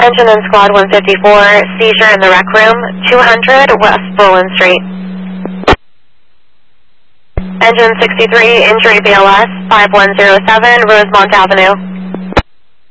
Engine in Squad 154, seizure in the rec room, 200 West Bullen Street. Engine 63, injury BLS, 5107 Rosemont Avenue.